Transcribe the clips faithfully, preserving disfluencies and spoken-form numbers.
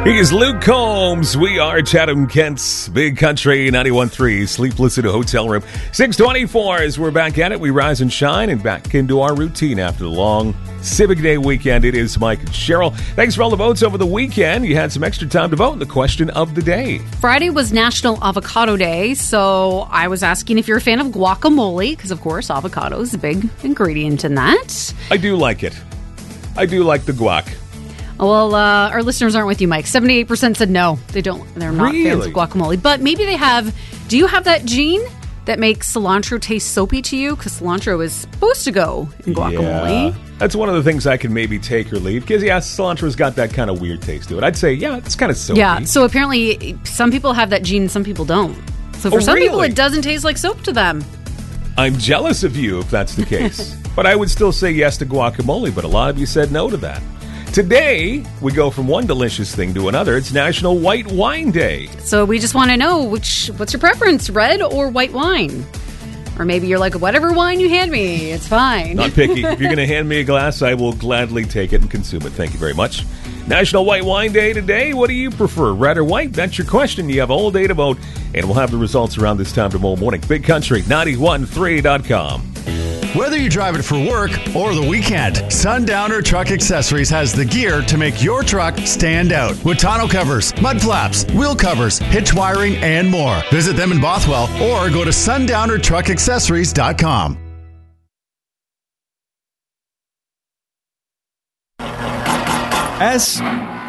He is Luke Combs. We are Chatham Kent's Big Country ninety-one point three. Sleepless in a hotel room. six twenty-four as we're back at it. We rise and shine and back into our routine after the long Civic Day weekend. It is Mike and Cheryl. Thanks for all the votes over the weekend. You had some extra time to vote in the question of the day. Friday was National Avocado Day, so I was asking if you're a fan of guacamole, because of course avocado is a big ingredient in that. I do like it. I do like the guac. Well, uh, our listeners aren't with you, Mike. seventy-eight percent said no. They don't. They're not Really? fans of guacamole. But maybe they have. Do you have that gene that makes cilantro taste soapy to you? Because cilantro is supposed to go in guacamole. Yeah. That's one of the things I can maybe take or leave. Because, yeah, cilantro's got that kind of weird taste to it. I'd say, yeah, it's kind of soapy. Yeah, so apparently some people have that gene and some people don't. So for Oh, some people, really? it doesn't taste like soap to them. I'm jealous of you if that's the case. But I would still say yes to guacamole, but a lot of you said no to that. Today, we go from one delicious thing to another. It's National White Wine Day. So we just want to know, which what's your preference, red or white wine? Or maybe you're like, whatever wine you hand me, it's fine. Not picky. If you're going to hand me a glass, I will gladly take it and consume it. Thank you very much. National White Wine Day today. What do you prefer, red or white? That's your question. You have all day to vote, and we'll have the results around this time tomorrow morning. Big Country ninety-one point three dot com. Whether you drive it for work or the weekend, Sundowner Truck Accessories has the gear to make your truck stand out. With tonneau covers, mud flaps, wheel covers, hitch wiring, and more. Visit them in Bothwell or go to sundowner truck accessories dot com. S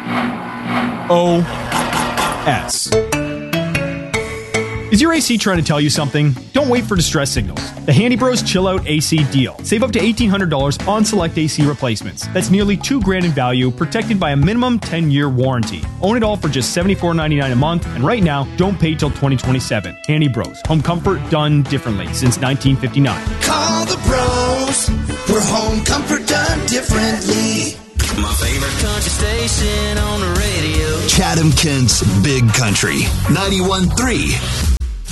O S. Is your A C trying to tell you something? Don't wait for distress signals. The Handy Bros Chill Out A C deal. Save up to eighteen hundred dollars on select A C replacements. That's nearly two grand in value, protected by a minimum ten-year warranty. Own it all for just seventy-four ninety-nine a month, and right now, don't pay till twenty twenty-seven. Handy Bros. Home comfort done differently since nineteen fifty-nine. Call the bros for home comfort done differently. My favorite country station on the radio. Chatham Kent's Big Country ninety-one point three.